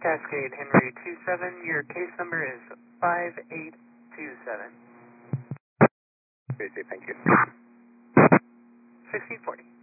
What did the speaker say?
Cascade Henry 27, your case number is 5827. Thank you. 1640.